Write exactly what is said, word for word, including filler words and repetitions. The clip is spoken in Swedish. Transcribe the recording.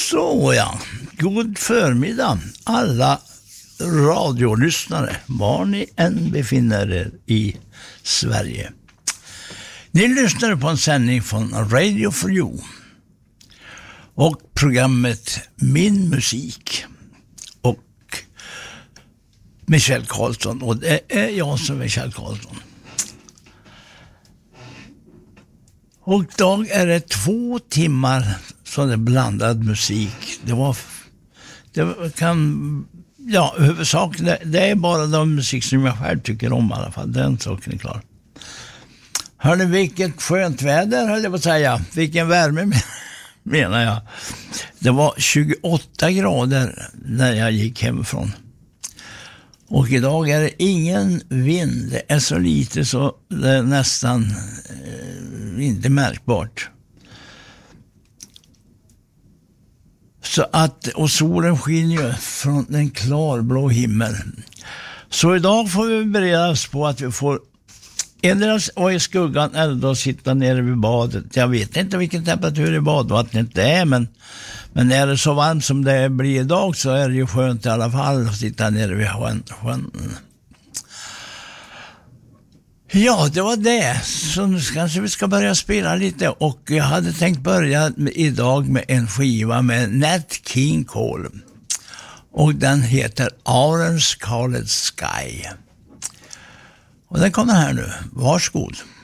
Så ja, god förmiddag alla radiolyssnare, var ni än befinner er i Sverige. Ni lyssnar på en sändning från Radio for You och programmet Min musik och Michel Karlsson, och det är jag som är Michel Karlsson. Och idag är det två timmar så det är blandad musik. Det var, det kan, ja, huvudsak, det, det är bara den musik som jag själv tycker om i alla fall. Den saken är klar. Hörde, vilket skönt väder, höll jag på att säga. Vilken värme menar jag. Det var tjugoåtta grader när jag gick hemifrån. Och idag är det ingen vind. Det är så lite så det är nästan eh, inte märkbart. Så att, och solen skiner ju från en klarblå himmel. Så idag får vi bereda oss på att vi får endera vara i skuggan eller då sitta nere vid badet. Jag vet inte vilken temperatur i badvattnet det är, men, men är det så varmt som det blir idag så är det ju skönt i alla fall att sitta nere vid sjön. sjön. Ja, det var det. Så nu kanske vi ska börja spela lite, och jag hade tänkt börja med, idag med en skiva med Nat King Cole. Och den heter Orange Colored Sky. Och den kommer här nu. Varsågod.